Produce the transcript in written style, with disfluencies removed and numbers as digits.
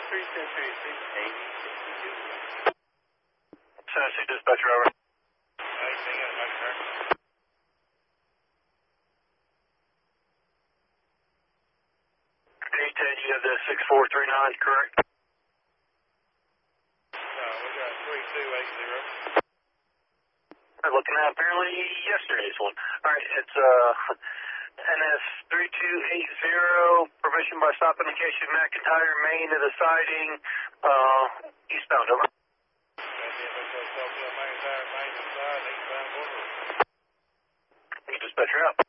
Century 68062. Tennessee dispatcher, over. Anything at my turn? A10, you have the 6439, correct? No, we got 3280. Looking at apparently yesterday's one. Alright, it's NS 3280, permission by stop indication McIntyre, main of the siding, eastbound, over. McIntyre, main inside, eastbound, over. You dispatcher out.